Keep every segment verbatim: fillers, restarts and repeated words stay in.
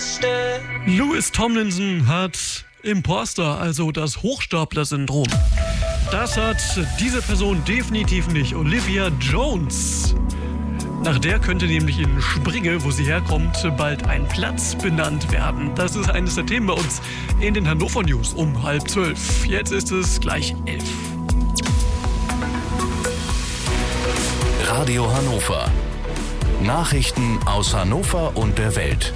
Beste. Louis Tomlinson hat Imposter, also das Hochstapler-Syndrom. Das hat diese Person definitiv nicht. Olivia Jones. Nach der könnte nämlich in Springe, wo sie herkommt, bald ein Platz benannt werden. Das ist eines der Themen bei uns in den Hannover News um halb zwölf. Jetzt ist es gleich elf. Radio Hannover. Nachrichten aus Hannover und der Welt.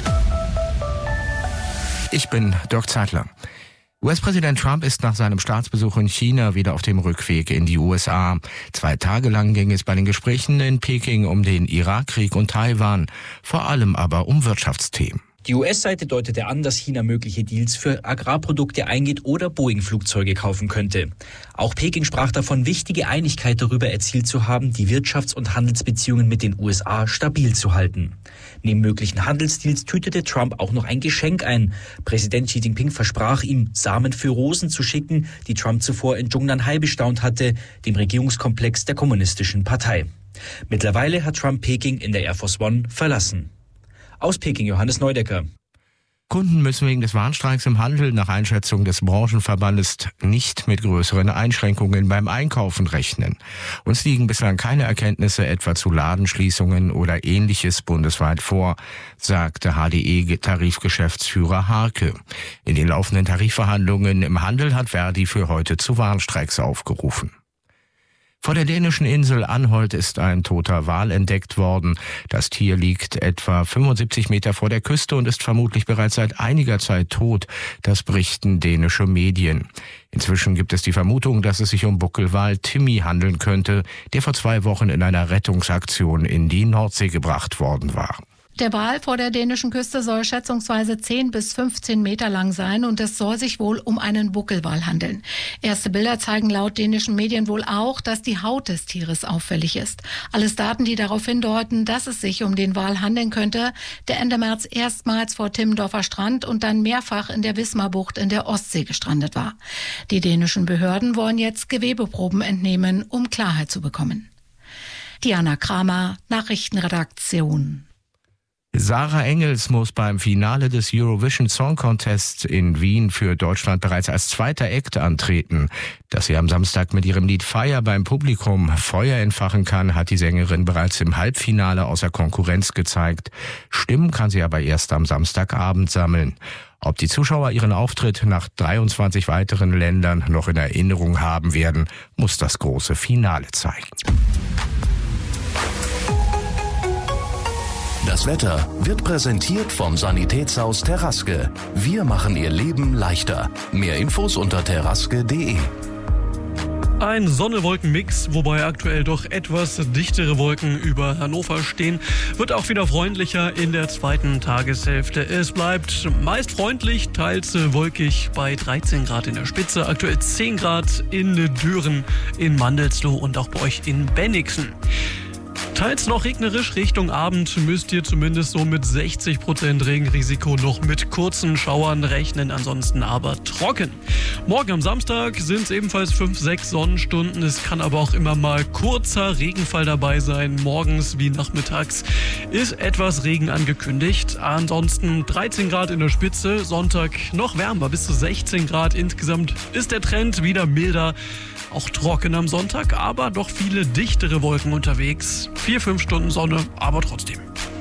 Ich bin Dirk Zeitler. U S-Präsident Trump ist nach seinem Staatsbesuch in China wieder auf dem Rückweg in die U S A. Zwei Tage lang ging es bei den Gesprächen in Peking um den Irakkrieg und Taiwan, vor allem aber um Wirtschaftsthemen. Die U S-Seite deutete an, dass China mögliche Deals für Agrarprodukte eingeht oder Boeing-Flugzeuge kaufen könnte. Auch Peking sprach davon, wichtige Einigkeit darüber erzielt zu haben, die Wirtschafts- und Handelsbeziehungen mit den U S A stabil zu halten. Neben möglichen Handelsdeals tütete Trump auch noch ein Geschenk ein. Präsident Xi Jinping versprach ihm, Samen für Rosen zu schicken, die Trump zuvor in Zhongnanhai bestaunt hatte, dem Regierungskomplex der Kommunistischen Partei. Mittlerweile hat Trump Peking in der Air Force One verlassen. Aus Peking, Johannes Neudecker. Kunden müssen wegen des Warnstreiks im Handel nach Einschätzung des Branchenverbandes nicht mit größeren Einschränkungen beim Einkaufen rechnen. Uns liegen bislang keine Erkenntnisse etwa zu Ladenschließungen oder Ähnliches bundesweit vor, sagte H D E-Tarifgeschäftsführer Harke. In den laufenden Tarifverhandlungen im Handel hat Verdi für heute zu Warnstreiks aufgerufen. Vor der dänischen Insel Anholt ist ein toter Wal entdeckt worden. Das Tier liegt etwa fünfundsiebzig Meter vor der Küste und ist vermutlich bereits seit einiger Zeit tot. Das berichten dänische Medien. Inzwischen gibt es die Vermutung, dass es sich um Buckelwal Timmy handeln könnte, der vor zwei Wochen in einer Rettungsaktion in die Nordsee gebracht worden war. Der Wal vor der dänischen Küste soll schätzungsweise zehn bis fünfzehn Meter lang sein und es soll sich wohl um einen Buckelwal handeln. Erste Bilder zeigen laut dänischen Medien wohl auch, dass die Haut des Tieres auffällig ist. Alles Daten, die darauf hindeuten, dass es sich um den Wal handeln könnte, der Ende März erstmals vor Timmendorfer Strand und dann mehrfach in der Wismarbucht in der Ostsee gestrandet war. Die dänischen Behörden wollen jetzt Gewebeproben entnehmen, um Klarheit zu bekommen. Diana Kramer, Nachrichtenredaktion. Sarah Engels muss beim Finale des Eurovision Song Contest in Wien für Deutschland bereits als zweiter Act antreten. Dass sie am Samstag mit ihrem Lied Fire beim Publikum Feuer entfachen kann, hat die Sängerin bereits im Halbfinale außer Konkurrenz gezeigt. Stimmen kann sie aber erst am Samstagabend sammeln. Ob die Zuschauer ihren Auftritt nach dreiundzwanzig weiteren Ländern noch in Erinnerung haben werden, muss das große Finale zeigen. Das Wetter wird präsentiert vom Sanitätshaus Terraske. Wir machen Ihr Leben leichter. Mehr Infos unter terraske punkt de. Ein Sonne-Wolken-Mix, wobei aktuell doch etwas dichtere Wolken über Hannover stehen, wird auch wieder freundlicher in der zweiten Tageshälfte. Es bleibt meist freundlich, teils wolkig bei dreizehn Grad in der Spitze, aktuell zehn Grad in Düren, in Mandelsloh und auch bei euch in Bennigsen. Teils noch regnerisch, Richtung Abend müsst ihr zumindest so mit sechzig Prozent Regenrisiko noch mit kurzen Schauern rechnen, ansonsten aber trocken. Morgen am Samstag sind es ebenfalls fünf, sechs Sonnenstunden, es kann aber auch immer mal kurzer Regenfall dabei sein. Morgens wie nachmittags ist etwas Regen angekündigt, ansonsten dreizehn Grad in der Spitze, Sonntag noch wärmer, bis zu sechzehn Grad. Insgesamt ist der Trend wieder milder. Auch trocken am Sonntag, aber doch viele dichtere Wolken unterwegs. Vier, fünf Stunden Sonne, aber trotzdem.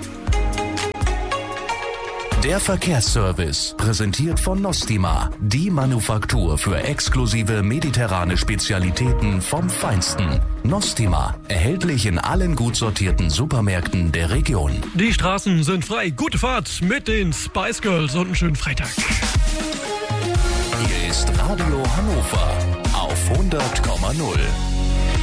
Der Verkehrsservice, präsentiert von Nostima, die Manufaktur für exklusive mediterrane Spezialitäten vom Feinsten. Nostima, erhältlich in allen gut sortierten Supermärkten der Region. Die Straßen sind frei. Gute Fahrt mit den Spice Girls und einen schönen Freitag. Hier ist Radio Hannover auf hundert Komma null.